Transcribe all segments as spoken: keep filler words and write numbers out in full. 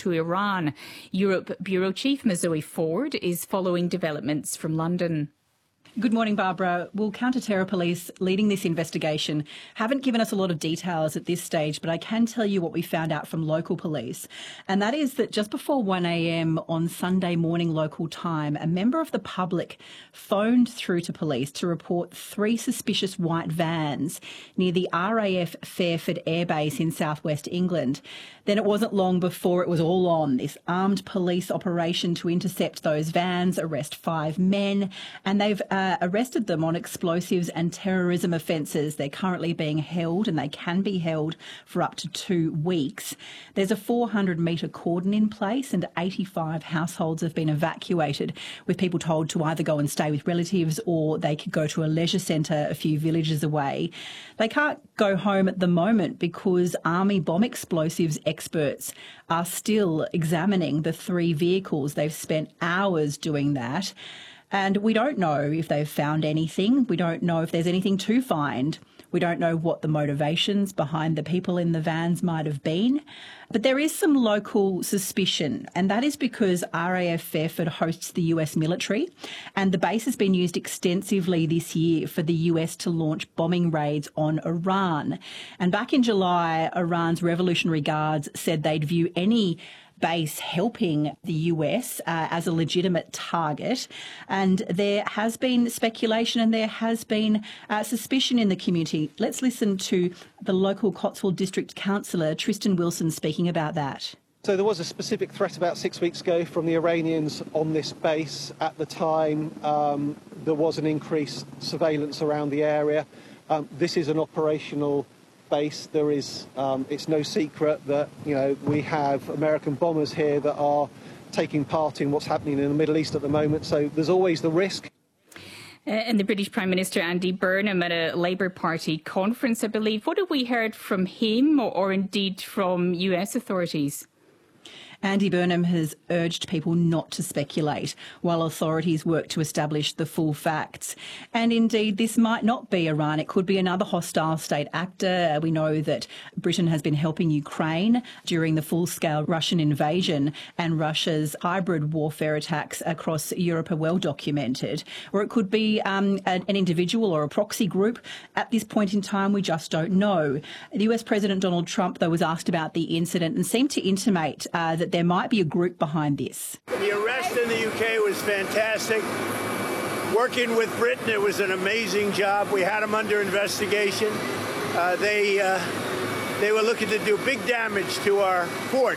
to Iran. Europe Bureau Chief Zoe Ford is following developments from London. Good morning, Barbara. Well, Counter-Terror Police leading this investigation haven't given us a lot of details at this stage, but I can tell you what we found out from local police. And that is that just before one a m on Sunday morning local time, a member of the public phoned through to police to report three suspicious white vans near the R A F Fairford Air Base in southwest England. Then it wasn't long before it was all on, this armed police operation to intercept those vans, arrest five men, and they've uh, arrested them on explosives and terrorism offences. They're currently being held, and they can be held for up to two weeks. There's a four hundred metre cordon in place, and eighty-five households have been evacuated, with people told to either go and stay with relatives or they could go to a leisure centre a few villages away. They can't go home at the moment because Army bomb explosives experts are still examining the three vehicles. They've spent hours doing that. And we don't know if they've found anything. We don't know if there's anything to find. We don't know what the motivations behind the people in the vans might have been. But there is some local suspicion, and that is because R A F Fairford hosts the U S military, and the base has been used extensively this year for the U S to launch bombing raids on Iran. And back in July, Iran's Revolutionary Guards said they'd view any base helping the U S uh, as a legitimate target. And there has been speculation and there has been uh, suspicion in the community. Let's listen to the local Cotswold District Councillor, Tristan Wilson, speaking about that. So there was a specific threat about six weeks ago from the Iranians on this base. At the time, um, there was an increased surveillance around the area. Um, this is an operational base. There is, um, it's no secret that, you know, we have American bombers here that are taking part in what's happening in the Middle East at the moment. So there's always the risk. Uh, and the British Prime Minister Andy Burnham at a Labour Party conference, I believe. What have we heard from him or, or indeed from U S authorities? Andy Burnham has urged people not to speculate while authorities work to establish the full facts. And indeed, this might not be Iran. It could be another hostile state actor. We know that Britain has been helping Ukraine during the full-scale Russian invasion, and Russia's hybrid warfare attacks across Europe are well documented. Or it could be um, an, an individual or a proxy group. At this point in time, we just don't know. The U S President Donald Trump, though, was asked about the incident and seemed to intimate uh, that there might be a group behind this. The arrest in the U K was fantastic. Working with Britain, it was an amazing job. We had them under investigation. Uh, they, uh, they were looking to do big damage to our port,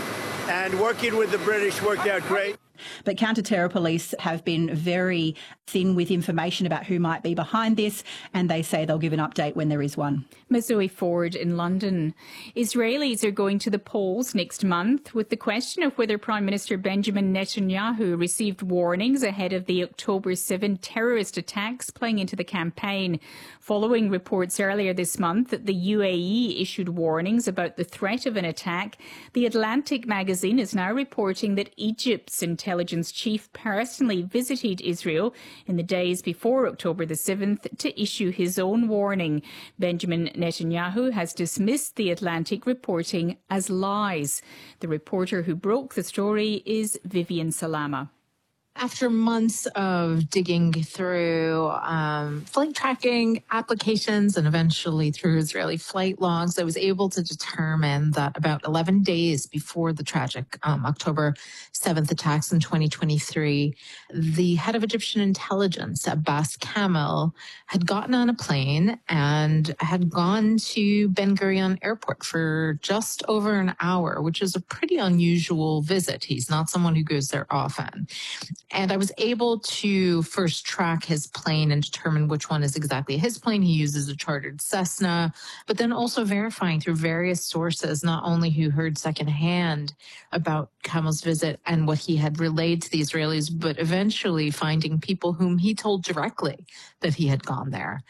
and working with the British worked out great. But Counter-Terror Police have been very thin with information about who might be behind this, and they say they'll give an update when there is one. Zoe Ford in London. Israelis are going to the polls next month with the question of whether Prime Minister Benjamin Netanyahu received warnings ahead of the October seventh terrorist attacks playing into the campaign. Following reports earlier this month that the U A E issued warnings about the threat of an attack, The Atlantic magazine is now reporting that Egypt's intelligence chief personally visited Israel in the days before October the seventh to issue his own warning. Benjamin Netanyahu has dismissed The Atlantic reporting as lies. The reporter who broke the story is Vivian Salama. After months of digging through um, flight tracking applications and eventually through Israeli flight logs, I was able to determine that about eleven days before the tragic um, October seventh attacks in twenty twenty-three, the head of Egyptian intelligence, Abbas Kamel, had gotten on a plane and had gone to Ben Gurion Airport for just over an hour, which is a pretty unusual visit. He's not someone who goes there often. And I was able to first track his plane and determine which one is exactly his plane. He uses a chartered Cessna, but then also verifying through various sources, not only who heard secondhand about Kamel's visit and what he had relayed to the Israelis, but eventually finding people whom he told directly that he had gone there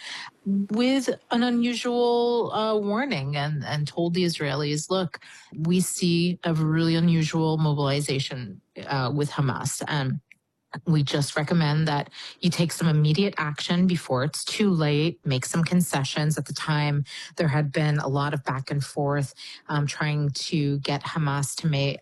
with an unusual uh, warning and, and told the Israelis, look, we see a really unusual mobilization uh, with Hamas. And we just recommend that you take some immediate action before it's too late, make some concessions. At the time, there had been a lot of back and forth um, trying to get Hamas to make